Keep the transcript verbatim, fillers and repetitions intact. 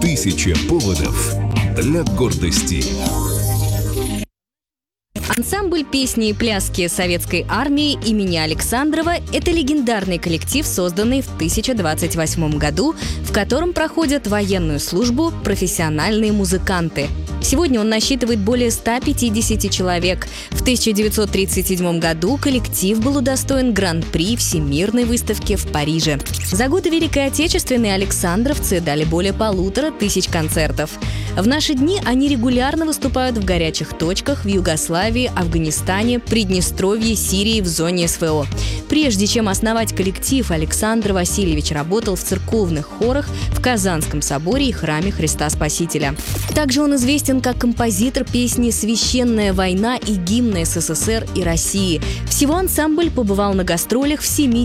Тысяча поводов для гордости. Ансамбль песни и пляски Советской армии имени Александрова – это легендарный коллектив, созданный в тысяча девятьсот двадцать восьмом году, в котором проходят военную службу профессиональные музыканты. Сегодня он насчитывает более ста пятидесяти человек. В тысяча девятьсот тридцать седьмом году коллектив был удостоен гран-при Всемирной выставки в Париже. За годы Великой Отечественной александровцы дали более полутора тысяч концертов. В наши дни они регулярно выступают в горячих точках в Югославии, Афганистане, Приднестровье, Сирии, в зоне эс вэ о. Прежде чем основать коллектив, Александр Васильевич работал в церковных хорах в Казанском соборе и храме Христа Спасителя. Также он известен как композитор песни «Священная война» и гимна эс эс эс эр и России. Всего ансамбль побывал на гастролях в семи